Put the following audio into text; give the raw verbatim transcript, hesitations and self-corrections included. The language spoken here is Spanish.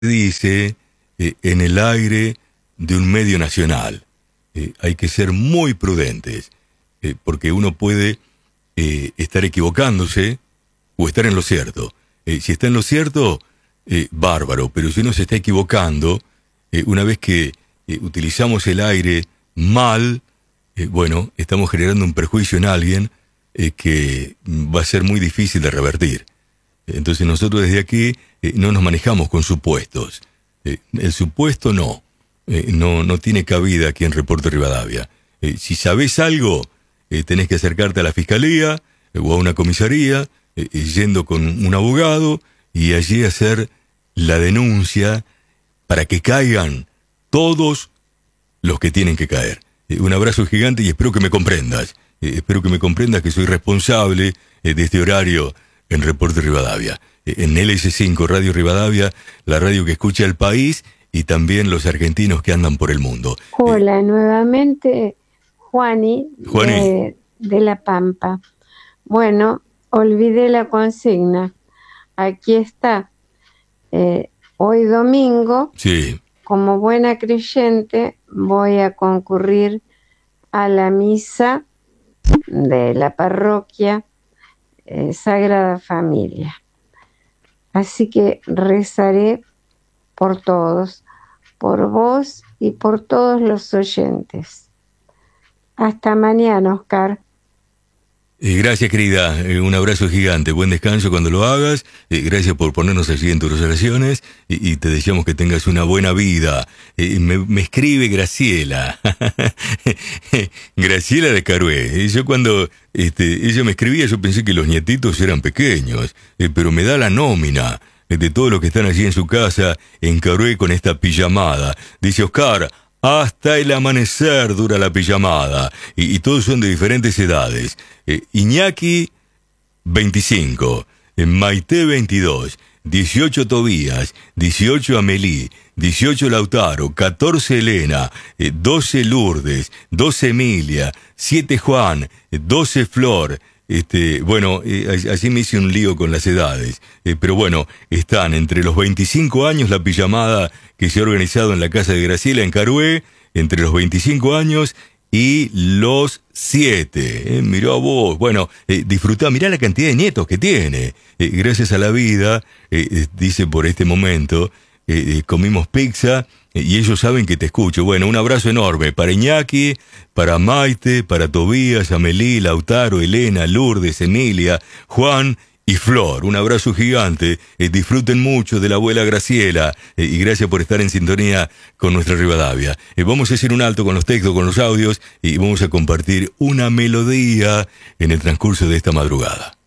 dice eh, en el aire de un medio nacional. Eh, hay que ser muy prudentes, eh, porque uno puede eh, estar equivocándose o estar en lo cierto. Eh, si está en lo cierto, eh, bárbaro, pero si uno se está equivocando, eh, una vez que eh, utilizamos el aire mal, eh, bueno, estamos generando un perjuicio en alguien eh, que va a ser muy difícil de revertir. Entonces nosotros desde aquí eh, no nos manejamos con supuestos. Eh, el supuesto no, eh, no, no tiene cabida aquí en Reporte Rivadavia. Eh, si sabés algo, eh, tenés que acercarte a la fiscalía eh, o a una comisaría, eh, eh, yendo con un abogado y allí hacer la denuncia para que caigan todos los que tienen que caer. Eh, un abrazo gigante y espero que me comprendas. Eh, espero que me comprendas que soy responsable eh, de este horario en Reporte Rivadavia, en L S cinco Radio Rivadavia, la radio que escucha el país y también los argentinos que andan por el mundo. Hola, eh, nuevamente Juani, Juani. De, de La Pampa. Bueno, olvidé la consigna. Aquí está. Eh, hoy domingo, sí. Como buena creyente, voy a concurrir a la misa de la parroquia Eh, Sagrada Familia. Así que rezaré por todos, por vos y por todos los oyentes. Hasta mañana, Oscar. Eh, gracias, querida. Eh, un abrazo gigante. Buen descanso cuando lo hagas. Eh, gracias por ponernos allí en tus oraciones y, y te deseamos que tengas una buena vida. Eh, me, me escribe Graciela. Graciela de Carué. Eh, yo cuando este, ella me escribía, yo pensé que los nietitos eran pequeños, eh, pero me da la nómina eh, de todos los que están allí en su casa en Carué con esta pijamada. Dice Oscar, hasta el amanecer dura la pijamada. Y, y todos son de diferentes edades. Eh, Iñaki, veinticinco. Eh, Maite, veintidós. dieciocho Tobías. dieciocho Amelí. dieciocho Lautaro. catorce Elena. Eh, doce Lourdes. doce Emilia. siete Juan. Eh, doce Flor. Este, bueno, eh, así me hice un lío con las edades. Eh, pero bueno, están entre los veinticinco años la pijamada que se ha organizado en la casa de Graciela en Carué, entre los veinticinco años y los siete. Eh, mirá vos, bueno, eh, disfrutá, mirá la cantidad de nietos que tiene. Eh, gracias a la vida, eh, eh, dice por este momento, eh, eh, comimos pizza eh, y ellos saben que te escucho. Bueno, un abrazo enorme para Iñaki, para Maite, para Tobías, Amelí, Lautaro, Elena, Lourdes, Emilia, Juan y Flor. Un abrazo gigante. Eh, disfruten mucho de la abuela Graciela eh, y gracias por estar en sintonía con nuestra Rivadavia. Eh, vamos a hacer un alto con los textos, con los audios y vamos a compartir una melodía en el transcurso de esta madrugada.